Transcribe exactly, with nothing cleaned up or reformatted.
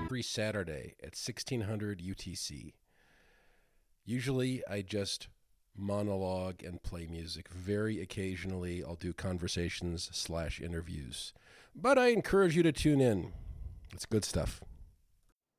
every Saturday at sixteen hundred U T C. Usually I just monologue and play music. Very occasionally I'll do conversations slash interviews. But I encourage you to tune in. It's good stuff.